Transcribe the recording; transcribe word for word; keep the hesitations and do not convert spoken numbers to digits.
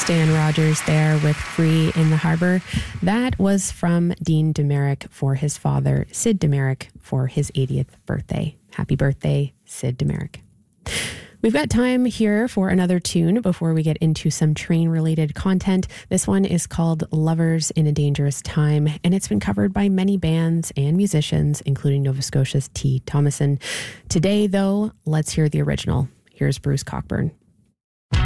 Stan Rogers there with Free in the Harbor. That was from Dean Demerick for his father, Sid Demerick, for his eightieth birthday. Happy birthday, Sid Demerick. We've got time here for another tune before we get into some train-related content. This one is called Lovers in a Dangerous Time, and it's been covered by many bands and musicians, including Nova Scotia's T. Thomason. Today, though, let's hear the original. Here's Bruce Cockburn.